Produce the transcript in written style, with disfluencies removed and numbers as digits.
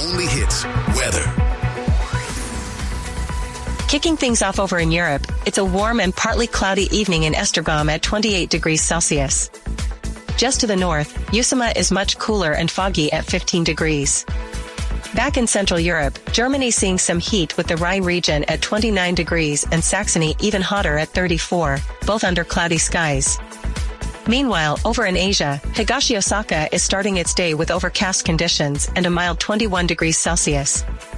only hits weather. Kicking things off over in Europe, it's a warm and partly cloudy evening in Esztergom at 28 degrees Celsius. Just to the north, Usama is much cooler and foggy at 15 degrees. Back in Central Europe, Germany seeing some heat with the Rhine region at 29 degrees and Saxony even hotter at 34, both under cloudy skies. Meanwhile, over in Asia, Higashi Osaka is starting its day with overcast conditions and a mild 21 degrees Celsius.